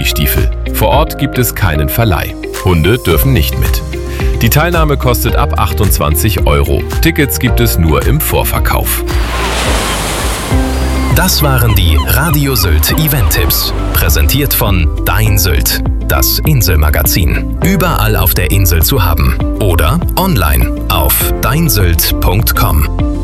Gummistiefel. Vor Ort gibt es keinen Verleih. Hunde dürfen nicht mit. Die Teilnahme kostet ab 28 €. Tickets gibt es nur im Vorverkauf. Das waren die Radio Sylt Event-Tipps. Präsentiert von Dein Sylt, das Inselmagazin. Überall auf der Insel zu haben. Oder online auf deinsylt.com.